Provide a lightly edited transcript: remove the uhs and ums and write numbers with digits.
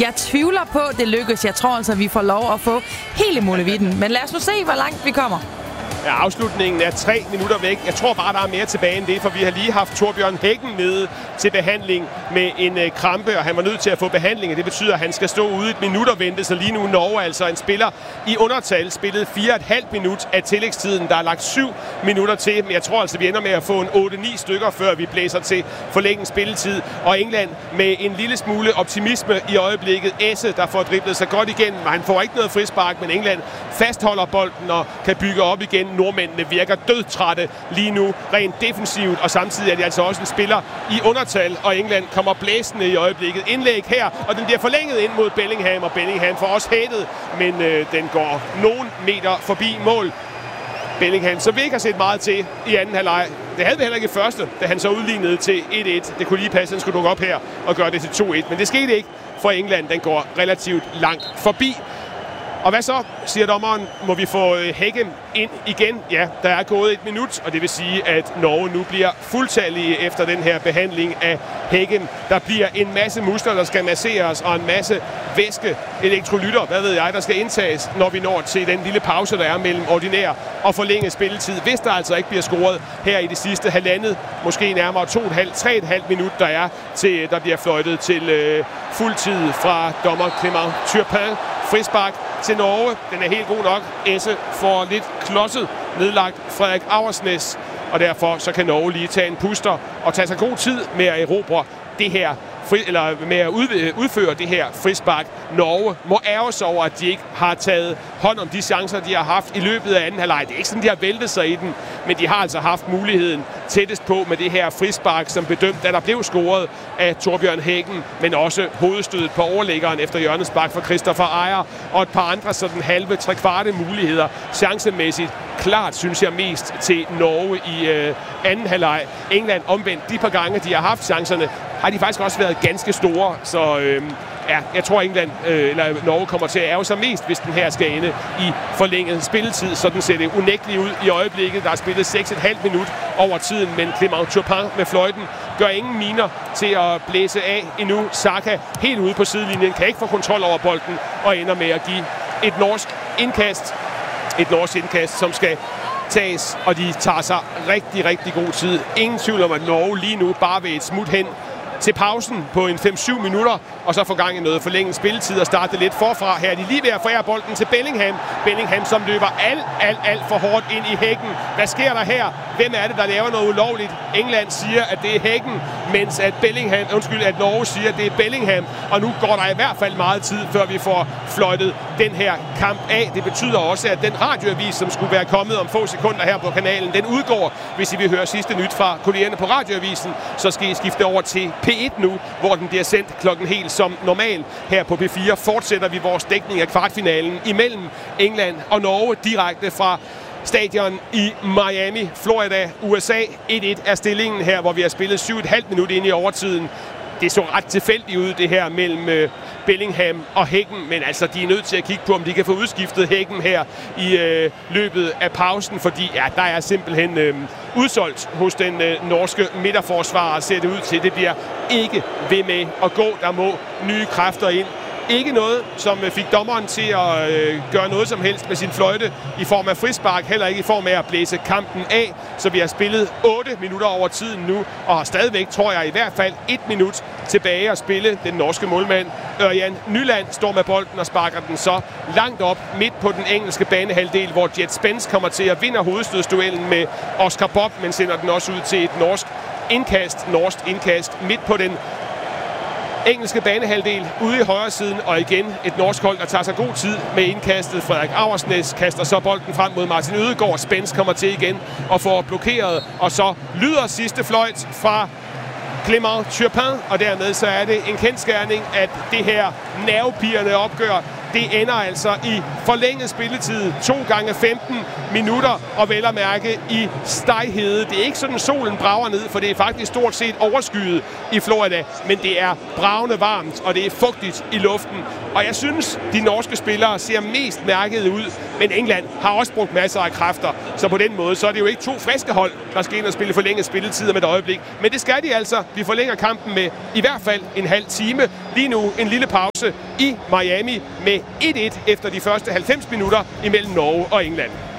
Jeg tvivler på, det lykkes. Jeg tror altså, vi får lov at få hele muligheden. Men lad os nu se, hvor langt vi kommer. Ja, afslutningen er 3 minutter væk. Jeg tror bare, der er mere tilbage end det, for vi har lige haft Torbjørn Hækken nede til behandling med en krampe, og han var nødt til at få behandling, og det betyder, at han skal stå ude 1 minut og vente, så lige nu Norge altså en spiller i undertal spillede 4,5 minut af tillægstiden. Der er lagt 7 minutter til, men jeg tror altså, vi ender med at få en 8-9 stykker, før vi blæser til forlænget spilletid. Og England med en lille smule optimisme i øjeblikket. Esse, der får driblet sig godt igen, men han får ikke noget frispark, men England fastholder bolden og kan bygge op igen. Nordmændene virker dødtrætte lige nu, rent defensivt, og samtidig er de altså også en spiller i undertal, og England kommer blæsende i øjeblikket. Indlæg her, og den bliver forlænget ind mod Bellingham, og Bellingham får også hættet, men den går nogen meter forbi mål. Bellingham, som vi ikke har set meget til i anden halvleg. Det havde vi heller ikke i første, da han så udlignede til 1-1. Det kunne lige passe, at han skulle dukke op her og gøre det til 2-1, men det skete ikke, for England den går relativt langt forbi. Og hvad så, siger dommeren, må vi få Hækken ind igen? Ja, der er gået 1 minut, og det vil sige, at Norge nu bliver fuldtallige efter den her behandling af Hækken. Der bliver en masse muskler, der skal masseres, og en masse væske, elektrolytter, hvad ved jeg, der skal indtages, når vi når til den lille pause, der er mellem ordinær og forlænget spilletid. Hvis der altså ikke bliver scoret her i det sidste halvandet, måske nærmere 2,5-3,5 minut, der er til, der bliver fløjtet til fuldtid fra dommer Clément Turpin. Frispark til Norge. Den er helt god nok. Esse får lidt klodset nedlagt Frederik Auersnes, og derfor så kan Norge lige tage en puster og tage sig god tid med at erobre det her med at udføre det her frispark. Norge må ærge sig over, at de ikke har taget hånd om de chancer, de har haft i løbet af anden halvleg. Det er ikke sådan, de har væltet sig i den, men de har altså haft muligheden tættest på med det her frispark, som bedømt, da der blev scoret af Torbjørn Hækken, men også hovedstødet på overlæggeren efter hjørnespark fra Christopher Ejer, og et par andre sådan halve, trekvarte muligheder chancemæssigt. Klart, synes jeg, mest til Norge i anden halvleg. England omvendt, de par gange, de har haft chancerne, har de faktisk også været ganske store, så ja, jeg tror eller Norge kommer til at ærge sig mest, hvis den her skal ende i forlænget spilletid. Sådan ser det unægteligt ud i øjeblikket. Der er spillet 6,5 minut over tiden, men Clément Turpin med fløjten gør ingen miner til at blæse af endnu. Saka helt ude på sidelinjen, kan ikke få kontrol over bolden og ender med at give et norsk indkast. Et norsk indkast, som skal tages, og de tager sig rigtig, rigtig god tid. Ingen tvivl om, at Norge lige nu bare vil et smut hen til pausen på en 5-7 minutter, og så få gang i noget forlænget spilletid og starte lidt forfra. Her er de lige ved at forære bolden til Bellingham. Bellingham, som løber alt for hårdt ind i Hækken. Hvad sker der her? Hvem er det, der laver noget ulovligt? England siger, at det er Hækken, mens at Norge siger, at det er Bellingham. Og nu går der i hvert fald meget tid, før vi får fløjtet den her kamp af. Det betyder også, at den radioavis, som skulle være kommet om få sekunder her på kanalen, den udgår. Hvis I vil høre sidste nyt fra kollegerne på radioavisen, så skal I skifte over til P1 nu, hvor den bliver sendt klokken helt som normal. Her på P4 fortsætter vi vores dækning af kvartfinalen imellem England og Norge direkte fra stadion i Miami, Florida, USA. 1-1 er stillingen her, hvor vi har spillet 7,5 minutter ind i overtiden. Det så ret tilfældigt ud, det her mellem Bellingham og Hækken, men altså, de er nødt til at kigge på, om de kan få udskiftet Hækken her i løbet af pausen, fordi ja, der er simpelthen udsolgt hos den norske midterforsvarer, ser det ud til. Det bliver ikke ved med at gå. Der må nye kræfter ind. Ikke noget, som fik dommeren til at gøre noget som helst med sin fløjte i form af frispark, heller ikke i form af at blæse kampen af. Så vi har spillet 8 minutter over tiden nu, og har stadigvæk, tror jeg, i hvert fald 1 minut tilbage at spille. Den norske målmand Ørjan Nyland står med bolden og sparker den så langt op midt på den engelske banehalvdel, hvor Jet Spence kommer til at vinde hovedstødsduellen med Oscar Bob, men sender den også ud til et norsk indkast midt på den engelske banehalvdel ude i højre siden, og igen et norsk hold, der tager sig god tid med indkastet. Frederik Auersnes kaster så bolden frem mod Martin Ødegaard. Spence kommer til igen og får blokeret, og så lyder sidste fløjt fra Clément Turpin, og dermed så er det en kendsgerning, at det her nervepirrende opgør, det ender altså i forlænget spilletid, 2 gange 15 minutter, og vel at mærke i steghed. Det er ikke sådan, solen brager ned, for det er faktisk stort set overskyet i Florida, men det er bravende varmt, og det er fugtigt i luften. Og jeg synes, de norske spillere ser mest mærket ud, men England har også brugt masser af kræfter, så på den måde, så er det jo ikke 2 friske hold, der skal ind og spille forlænget spilletid med et øjeblik. Men det skal de altså. Vi forlænger kampen med i hvert fald en halv time, Lige nu en lille pause i Miami med 1-1 efter de første 90 minutter imellem Norge og England.